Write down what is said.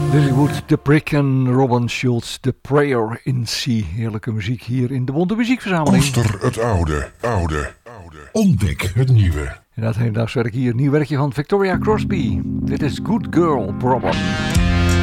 Lilywood, The Prick en Robin Schulz, The Prayer in C. Heerlijke muziek hier in de Bonte Muziekverzameling. Koester het oude. Ontdek het nieuwe. En dat hedendaags werk hier, nieuw werkje van Victoria Crosby. Dit is Good Girl Problem.